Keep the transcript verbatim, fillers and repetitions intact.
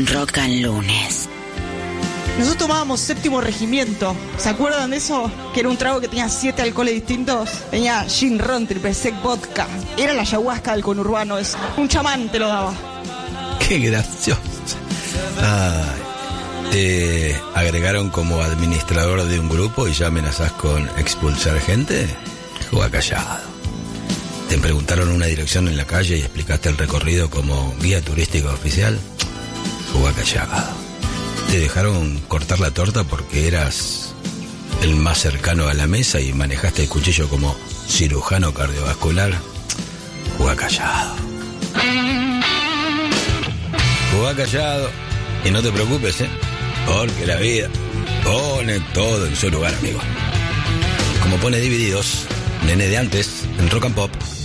Rock and Lunes. Nosotros tomábamos Séptimo Regimiento. ¿Se acuerdan de eso? Que era un trago que tenía siete alcoholes distintos. Tenía gin, ron, triple sec, vodka. Era la ayahuasca del conurbano eso. Un chamán te lo daba. Qué gracioso. Ay, ¿te agregaron como administrador de un grupo y ya amenazás con expulsar gente? Juega callado. ¿Te preguntaron una dirección en la calle y explicaste el recorrido como guía turístico oficial? Juega callado. ¿Te dejaron cortar la torta porque eras el más cercano a la mesa y manejaste el cuchillo como cirujano cardiovascular? Juega callado. Juega callado. Y no te preocupes, ¿eh? Porque la vida pone todo en su lugar, amigo. Como pone Divididos, nene de antes, en Rock and Pop.